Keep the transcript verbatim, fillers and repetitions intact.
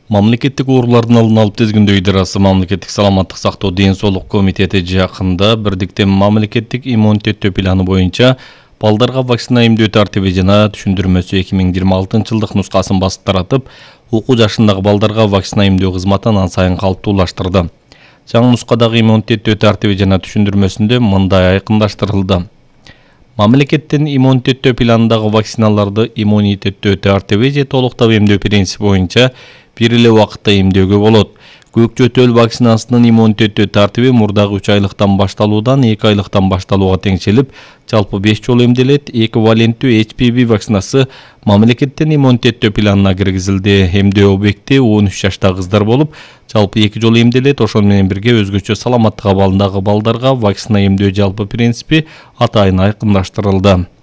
Мамлекеттик оорулардын алдын алып тизгиндөө идарасы Мамлекеттик саламаттык сактоо ден соолук комитети жакында бирдиктен мамлекеттик иммунитеттөө планы боюнча балдарга вакцина эмдөө тартиби жана түшүндүрмөсү эки миң жыйырма алтынчы жылдык нускасын басып таратып, окуу жашындагы балдарга вакцина эмдөө кызматын ан сайын калыптуулаштырды. Жаңы нускадагы иммунитеттөө тартиби жана түшүндүрмөсүндө мындай айкындаштырылды. Мамлекеттин иммунитеттөө планындагы вакциналарды иммунитеттөө тартиби же толуктап эмдөө принципи боюнча бир эле убакытта эмдөөгө болот. Көк жөтөл вакцинасынын иммунитеттөө тартиби мурдагы үч айлыктан башталуудан эки айлыктан башталууга теңшелип, жалпы беш жолу эмделет. Эквиваленттүү эйч пи ви вакцинасы мамлекеттин иммунитеттөө планына киргизилди. Эмдөө объекти он үч жаштагы кыздар болуп, жалпы эки жолу эмделет. Ошону менен бирге өзгөчө саламаттык абалындагы балдарга вакцина эмдөө жалпы принципи атайын айкындаштырылды.